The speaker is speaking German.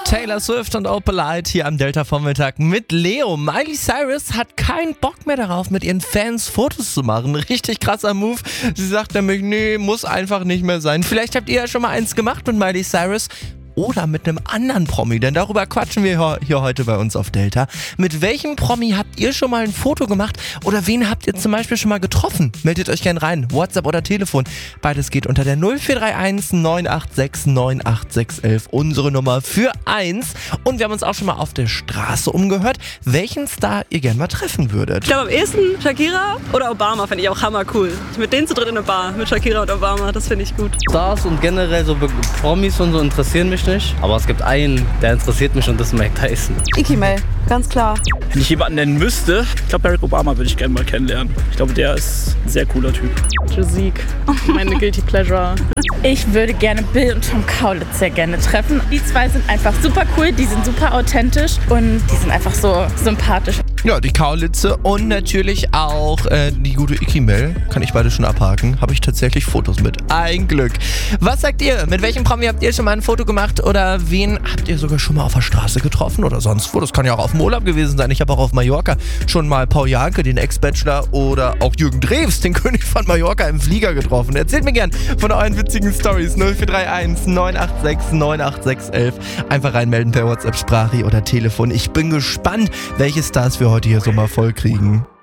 Taylor Swift und Opalite hier am Delta-Vormittag mit Leo. Miley Cyrus hat keinen Bock mehr darauf, mit ihren Fans Fotos zu machen. Richtig krasser Move. Sie sagt nämlich, nee, muss einfach nicht mehr sein. Vielleicht habt ihr ja schon mal eins gemacht mit Miley Cyrus. Oder mit einem anderen Promi, denn darüber quatschen wir hier heute bei uns auf Delta. Mit welchem Promi habt ihr schon mal ein Foto gemacht oder wen habt ihr zum Beispiel schon mal getroffen? Meldet euch gerne rein, WhatsApp oder Telefon. Beides geht unter der 0431 986 98611, unsere Nummer für 1. Und wir haben uns auch schon mal auf der Straße umgehört, welchen Star ihr gerne mal treffen würdet. Ich glaube am ehesten Shakira oder Obama fände ich auch hammer cool. Mit denen zu dritt in eine Bar, mit Shakira und Obama, das finde ich gut. Stars und generell so Promis und so interessieren mich nicht. Aber es gibt einen, der interessiert mich und das ist Mike Tyson. Ikimel, ganz klar. Wenn ich jemanden nennen müsste, ich glaube Barack Obama würde ich gerne mal kennenlernen. Ich glaube, der ist ein sehr cooler Typ. Musik, meine Guilty Pleasure. Ich würde gerne Bill und Tom Kaulitz sehr gerne treffen. Die zwei sind einfach super cool, die sind super authentisch und die sind einfach so sympathisch. Ja, die Kaulitze und natürlich auch die gute Ikimel. Kann ich beide schon abhaken. Habe ich tatsächlich Fotos mit. Ein Glück. Was sagt ihr? Mit welchem Promi habt ihr schon mal ein Foto gemacht? Oder wen habt ihr sogar schon mal auf der Straße getroffen? Oder sonst wo? Das kann ja auch auf dem Urlaub gewesen sein. Ich habe auch auf Mallorca schon mal Paul Janke, den Ex-Bachelor, oder auch Jürgen Drews, den König von Mallorca, im Flieger getroffen. Erzählt mir gern von euren witzigen Stories. 0431 986 98611. Einfach reinmelden per WhatsApp, Sprache oder Telefon. Ich bin gespannt, welche Stars wir heute hier so mal voll kriegen.